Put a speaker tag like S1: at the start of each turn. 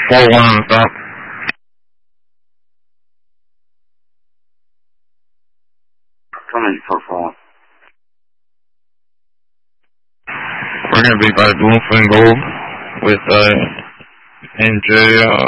S1: 4-1 stop.
S2: Coming for 4.
S1: We're going to be by Bloomfield Gold with NJ